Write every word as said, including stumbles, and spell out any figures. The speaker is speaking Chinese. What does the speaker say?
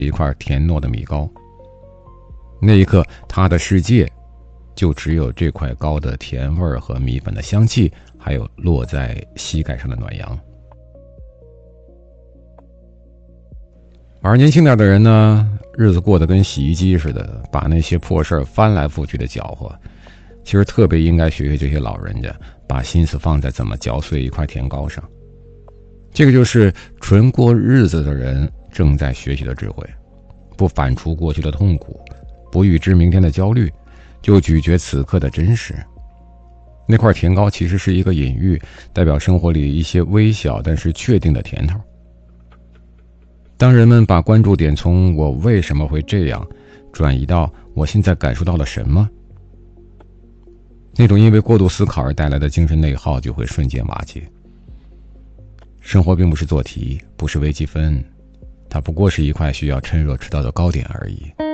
一块甜糯的米糕。那一刻，他的世界就只有这块糕的甜味和米粉的香气，还有落在膝盖上的暖阳。而年轻点的人呢，日子过得跟洗衣机似的，把那些破事儿翻来覆去的搅和。其实特别应该学学这些老人家，把心思放在怎么嚼碎一块甜糕上。这个就是纯过日子的人正在学习的智慧，不反刍过去的痛苦，不预知明天的焦虑，就咀嚼此刻的真实。那块甜糕其实是一个隐喻，代表生活里一些微小但是确定的甜头。当人们把关注点从我为什么会这样转移到我现在感受到了什么，那种因为过度思考而带来的精神内耗就会瞬间瓦解。生活并不是做题，不是微积分，它不过是一块需要趁热吃到的糕点而已。